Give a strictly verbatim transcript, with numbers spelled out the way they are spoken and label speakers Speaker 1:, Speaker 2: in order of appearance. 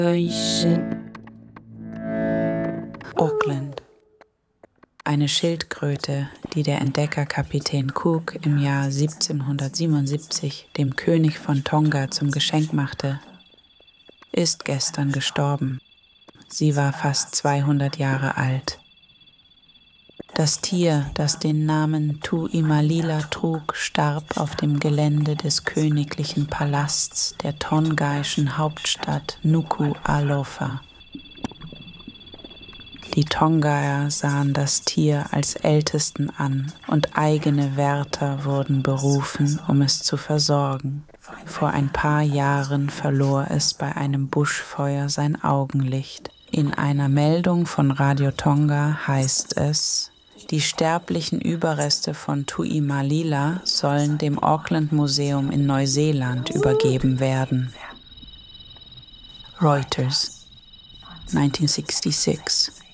Speaker 1: Auckland. Eine Schildkröte, die der Entdecker Kapitän Cook im Jahr siebzehnhundertsiebenundsiebzig dem König von Tonga zum Geschenk machte, ist gestern gestorben. Sie war fast zweihundert Jahre alt. Das Tier, das den Namen Tu'imalila trug, starb auf dem Gelände des königlichen Palasts der tongaischen Hauptstadt Nuku'alofa. Die Tongaer sahen das Tier als Ältesten an und eigene Wärter wurden berufen, um es zu versorgen. Vor ein paar Jahren verlor es bei einem Buschfeuer sein Augenlicht. In einer Meldung von Radio Tonga heißt es: Die sterblichen Überreste von Tu'imalila sollen dem Auckland Museum in Neuseeland übergeben werden. Reuters, neunzehnhundertsechsundsechzig.